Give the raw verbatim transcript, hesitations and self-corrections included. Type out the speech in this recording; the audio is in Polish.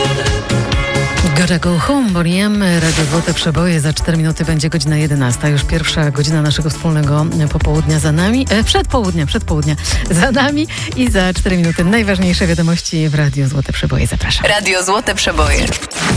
Gotta go home, Boniem, Radio Złote Przeboje. Za cztery minuty będzie godzina jedenasta. Już pierwsza godzina naszego wspólnego popołudnia za nami. E, przedpołudnia, przedpołudnia za nami. I za cztery minuty najważniejsze wiadomości w Radio Złote Przeboje. Zapraszam. Radio Złote Przeboje.